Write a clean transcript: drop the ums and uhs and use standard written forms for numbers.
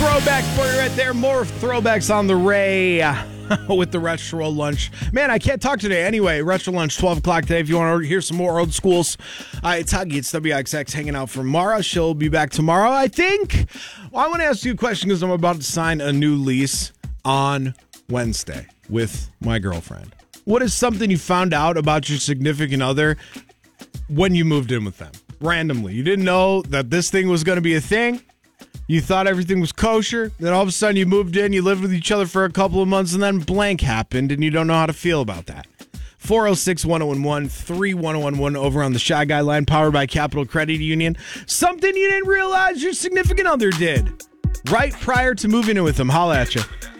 throwback for you right there. More throwbacks on the Ray with the Retro Lunch. Man, I can't talk today. Anyway, Retro Lunch, 12 o'clock today. If you want to hear some more old schools, it's Huggy. It's WXX hanging out for Mara. She'll be back tomorrow, I think. Well, I want to ask you a question because I'm about to sign a new lease on Wednesday with my girlfriend. What is something you found out about your significant other when you moved in with them? Randomly. You didn't know that this thing was going to be a thing. You thought everything was kosher. Then all of a sudden you moved in, you lived with each other for a couple of months, and then blank happened, and you don't know how to feel about that. 406-1011-3111 over on the Shy Guy line, powered by Capital Credit Union. Something you didn't realize your significant other did right prior to moving in with them. Holla at you.